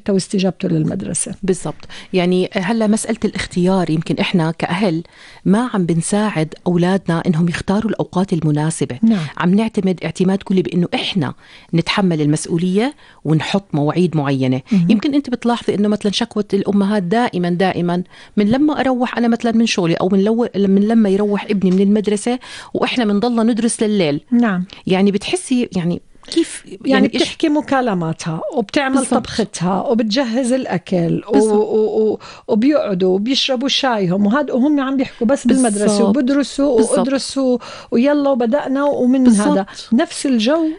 حتى واستجابته للمدرسة. بالضبط. يعني هلا مسألة الاختيار يمكن إحنا كأهل ما عم بنساعد أولادنا إنهم يختاروا الأوقات المناسبة. نعم. عم نعتمد اعتماد كلي بإنه إحنا نتحمل المسؤولية ونحط مواعيد معينة. يمكن أنت بتلاحظي إنه مثلا شكوى الأمهات دائما من لما أروح أنا مثلا من شغلي أو من لما يروح ابني من المدرسة وإحنا بنضلنا ندرس لليل. نعم. يعني بتحسي يعني كيف يعني بتحكي مكالماتها وبتعمل بالضبط. طبختها وبتجهز الأكل وبيقعدوا وبيشربوا شايهم وهم عم بيحكوا بس بالمدرسة وبدرسوا وادرسوا ويلا وبدأنا ومن بالضبط. هذا نفس الجو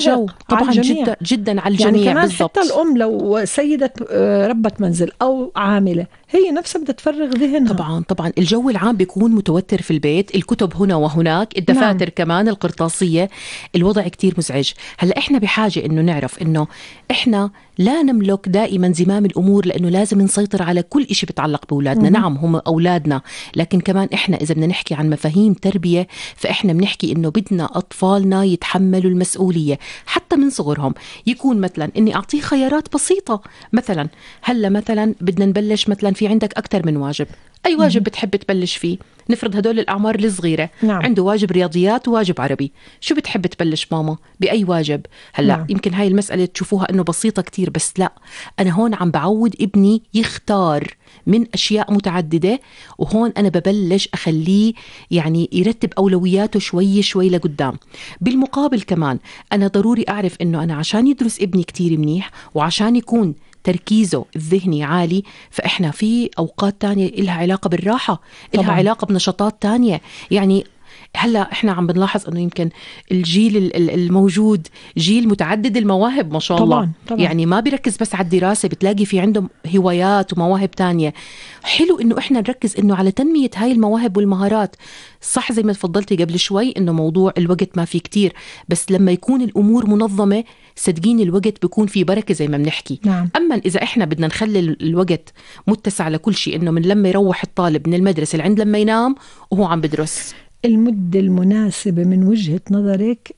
طبعا جدا على الجميع. يعني كمان بالضبط. حتى الأم لو سيدة ربة منزل أو عاملة هي نفسها بدها تفرغ ذهنها. طبعا الجو العام بيكون متوتر في البيت، الكتب هنا وهناك، الدفاتر نعم. كمان القرطاسية، الوضع كتير مزعج. هلا احنا بحاجة انه نعرف انه احنا لا نملك دائما زمام الامور، لانه لازم نسيطر على كل إشي بتعلق باولادنا. نعم هم اولادنا، لكن كمان احنا اذا بدنا نحكي عن مفاهيم تربية فاحنا بنحكي انه بدنا اطفالنا يتحملوا المسؤولية حتى من صغرهم. يكون مثلا اني اعطيه خيارات بسيطة، مثلا هلا مثلا بدنا نبلش مثلا في عندك أكتر من واجب، أي واجب بتحب تبلش فيه؟ نفرض هدول الأعمار الصغيرة نعم. عنده واجب رياضيات وواجب عربي، شو بتحب تبلش ماما بأي واجب؟ هلا نعم. يمكن هاي المسألة تشوفوها إنه بسيطة كتير، بس لا، أنا هون عم بعود ابني يختار من أشياء متعددة، وهون أنا ببلش أخليه يعني يرتب أولوياته شوي لقدام. بالمقابل كمان أنا ضروري أعرف إنه أنا عشان يدرس ابني كتير منيح وعشان يكون تركيزه الذهني عالي، فإحنا في أوقات تانية إلها علاقة بالراحة، إلها علاقة بنشاطات تانية. يعني هلا إحنا عم بنلاحظ أنه يمكن الجيل الموجود جيل متعدد المواهب ما شاء الله. طبعاً. يعني ما بيركز بس على الدراسة، بتلاقي في عندهم هوايات ومواهب تانية. حلو إنه إحنا نركز إنه على تنمية هاي المواهب والمهارات. صح زي ما تفضلتي قبل شوي إنه موضوع الوقت ما في كتير، بس لما يكون الأمور منظمة صدقيني الوقت بيكون في بركة زي ما بنحكي. نعم. أما إذا إحنا بدنا نخلي الوقت متسع لكل شيء، إنه من لما يروح الطالب من المدرسة لعند لما ينام وهو عم بدرس، المدة المناسبة من وجهة نظرك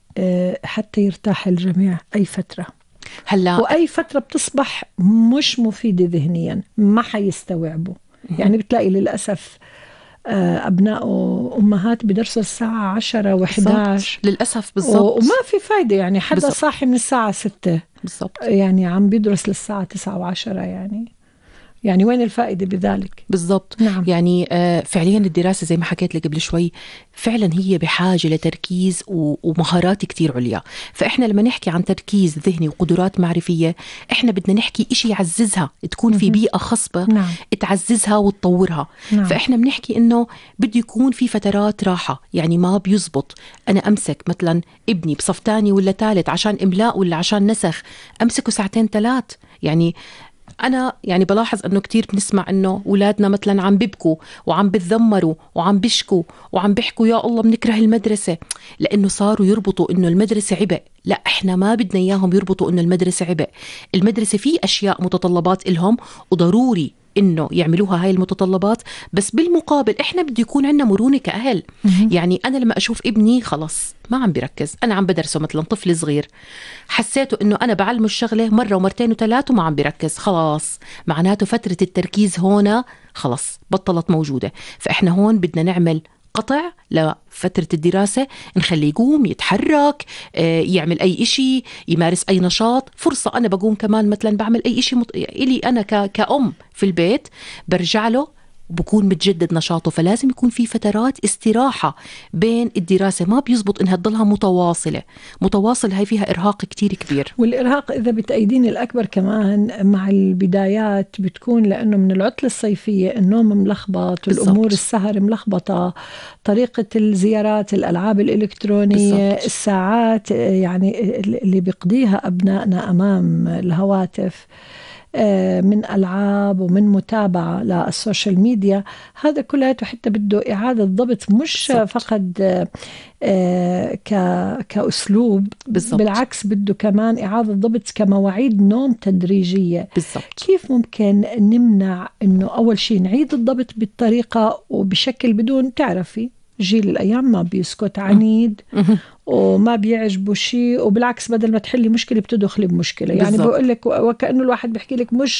حتى يرتاح الجميع أي فترة؟ هلا وأي فترة بتصبح مش مفيدة ذهنيا ما حيستوعبوا. يعني بتلاقي للأسف أبناء وأمهات بدرسوا الساعة 10 و11 للأسف. بالضبط. وما في فايدة. يعني حدا بالزبط. صاحي من الساعة 6 بالضبط، يعني عم بيدرس للساعة 9 و10. يعني وين الفائدة بذلك؟ بالضبط. نعم. يعني فعليا الدراسة زي ما حكيت لك قبل شوي فعلا هي بحاجة لتركيز ومهارات كتير عليا. فإحنا لما نحكي عن تركيز ذهني وقدرات معرفية إحنا بدنا نحكي إشي يعززها، تكون في بيئة خصبة نعم. تعززها وتطورها. نعم. فإحنا بنحكي إنه بده يكون في فترات راحة. يعني ما بيزبط أنا أمسك مثلا ابني بصف تاني ولا ثالث عشان إملاء ولا عشان نسخ أمسكه 2-3. يعني أنا يعني بلاحظ أنه كتير بنسمع أنه أولادنا مثلا عم بيبكوا وعم بتذمروا وعم بيشكوا وعم بيحكوا يا الله بنكره المدرسة، لأنه صاروا يربطوا أنه المدرسة عبء. لا، إحنا ما بدنا إياهم يربطوا أنه المدرسة عبء. المدرسة فيه أشياء متطلبات إلهم وضروري إنه يعملوها هاي المتطلبات، بس بالمقابل إحنا بدي يكون عندنا مرونة كأهل. يعني أنا لما أشوف ابني خلص ما عم بركز، أنا عم بدرسه مثلا طفل صغير، حسيته إنه أنا بعلمه الشغلة مرة ومرتين وثلاث وما عم بركز، خلاص معناته فترة التركيز هنا خلص بطلت موجودة. فإحنا هون بدنا نعمل قطع لفترة الدراسة، نخليه يقوم يتحرك، يعمل أي إشي، يمارس أي نشاط، فرصة. أنا بقوم كمان مثلا بعمل أي إشي إلي أنا كأم في البيت برجع له وبكون متجدد نشاطه. فلازم يكون في فترات استراحة بين الدراسة، ما بيزبط إنها تضلها متواصل. هاي فيها إرهاق كتير كبير. والإرهاق إذا بتأيدين الأكبر كمان مع البدايات بتكون لأنه من العطلة الصيفية النوم ملخبط والأمور السهر ملخبطة، طريقة الزيارات، الألعاب الإلكترونية، بالزبط. الساعات يعني اللي بيقضيها أبنائنا أمام الهواتف من ألعاب ومن متابعة للسوشيال ميديا، هذا كله حتى بده إعادة ضبط، مش بالزبط. فقط كأسلوب، بالزبط. بالعكس بده كمان إعادة ضبط كمواعيد نوم تدريجية. بالزبط. كيف ممكن نمنع إنه أول شيء نعيد الضبط بالطريقة وبشكل بدون، تعرفي جيل الأيام ما بيسكت، عنيد وما بيعجبه شيء، وبالعكس بدل ما تحلي مشكلة بتدخلي بمشكلة. يعني بقول لك وكأنه الواحد بيحكي لك مش